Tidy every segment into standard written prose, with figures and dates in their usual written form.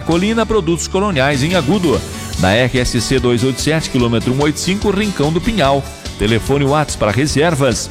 Colina Produtos Coloniais em Agudo. Na RSC 287, quilômetro 185, Rincão do Pinhal. Telefone WhatsApp para reservas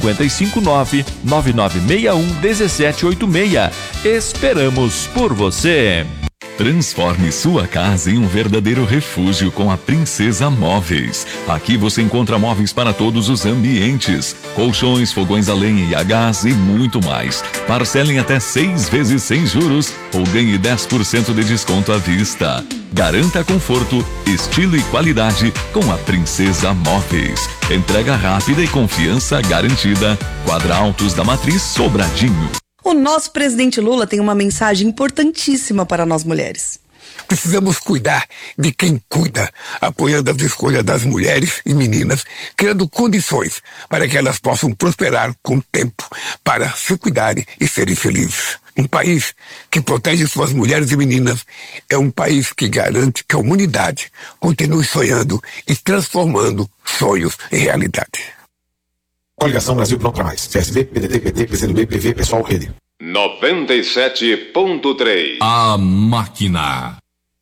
559-9961-1786. Esperamos por você. Transforme sua casa em um verdadeiro refúgio com a Princesa Móveis. Aqui você encontra móveis para todos os ambientes, colchões, fogões a lenha e a gás e muito mais. Parcelem até 6 vezes sem juros ou ganhe 10% de desconto à vista. Garanta conforto, estilo e qualidade com a Princesa Móveis. Entrega rápida e confiança garantida. Quadra Altos da Matriz, Sobradinho. O nosso presidente Lula tem uma mensagem importantíssima para nós mulheres. Precisamos cuidar de quem cuida, apoiando as escolhas das mulheres e meninas, criando condições para que elas possam prosperar com o tempo, para se cuidarem e serem felizes. Um país que protege suas mulheres e meninas é um país que garante que a humanidade continue sonhando e transformando sonhos em realidade. Coligação Brasil Pronto pra Mais. PSB, PDT, PT, PCdoB, PV, Pessoal, Rede. 97.3. A Máquina.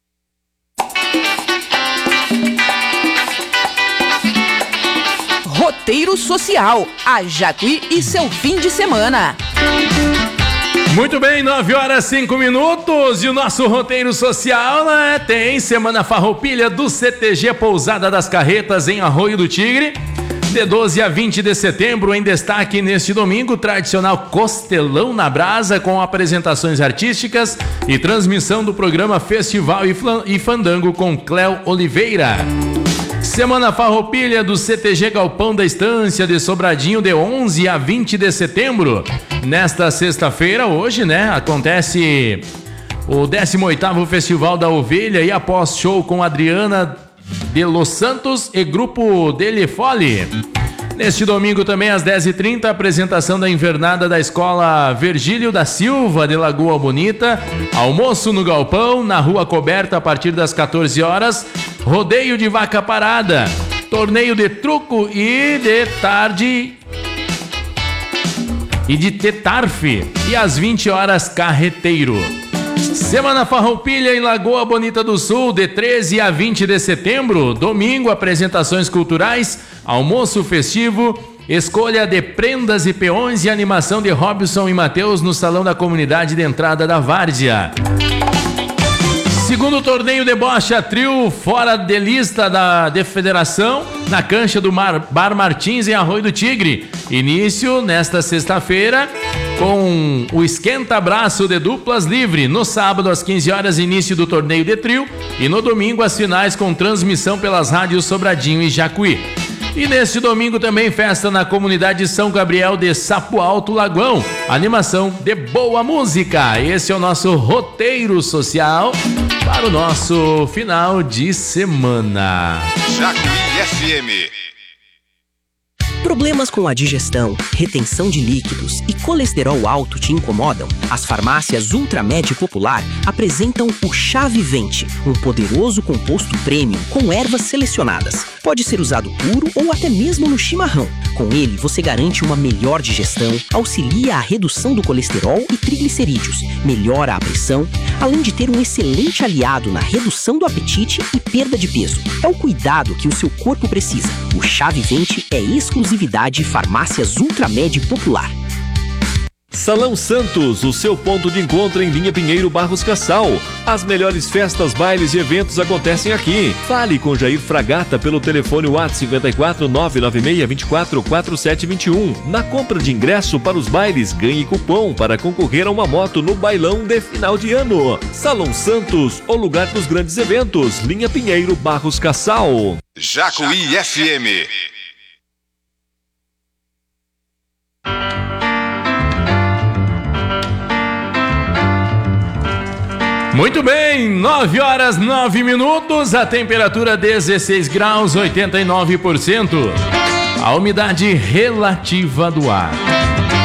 Roteiro Social. A Jacuí e seu fim de semana. Muito bem, 9h05 e o nosso roteiro social, né, tem Semana Farroupilha do CTG Pousada das Carretas em Arroio do Tigre. De 12 a 20 de setembro, em destaque neste domingo, tradicional Costelão na Brasa, com apresentações artísticas e transmissão do programa Festival e Fandango com Cléo Oliveira. Semana Farroupilha do CTG Galpão da Estância de Sobradinho, de 11 a 20 de setembro. Nesta sexta-feira, hoje, né, acontece o 18º Festival da Ovelha e após show com Adriana de Los Santos e Grupo Dele Fole. Neste domingo também às 10h30, apresentação da invernada da Escola Virgílio da Silva de Lagoa Bonita, almoço no Galpão, na Rua Coberta a partir das 14 horas, rodeio de vaca parada, torneio de truco e de tarde e de tetarfe, e às 20 horas carreteiro. Semana Farroupilha em Lagoa Bonita do Sul, de 13 a 20 de setembro. Domingo, apresentações culturais, almoço festivo, escolha de prendas e peões e animação de Robson e Matheus no Salão da Comunidade de Entrada da Várzea. Segundo torneio de bocha trio fora de lista da Federação, na cancha do Bar Martins em Arroio do Tigre. Início nesta sexta-feira com o esquenta-braço de duplas livre. No sábado às 15 horas, início do torneio de trio. E no domingo as finais com transmissão pelas rádios Sobradinho e Jacuí. E neste domingo também festa na comunidade São Gabriel de Sapo Alto Lagoão. Animação de boa música. Esse é o nosso roteiro social para o nosso final de semana. Jacuí FM. Problemas com a digestão, retenção de líquidos e colesterol alto te incomodam? As farmácias Ultramed Popular apresentam o Chá Vivente, um poderoso composto premium com ervas selecionadas. Pode ser usado puro ou até mesmo no chimarrão. Com ele, você garante uma melhor digestão, auxilia a redução do colesterol e triglicerídeos, melhora a pressão, além de ter um excelente aliado na redução do apetite e perda de peso. É o cuidado que o seu corpo precisa. O Chá Vivente é exclusividade Farmácias Ultramed Popular. Salão Santos, o seu ponto de encontro em Linha Pinheiro Barros Cassal. As melhores festas, bailes e eventos acontecem aqui. Fale com Jair Fragata pelo telefone WhatsApp 54 996 24 4721. Na compra de ingresso para os bailes, ganhe cupom para concorrer a uma moto no bailão de final de ano. Salão Santos, o lugar dos grandes eventos. Linha Pinheiro Barros Cassal. Jacuí FM. Muito bem, 9h09, a temperatura 16 graus, 89%. A umidade relativa do ar.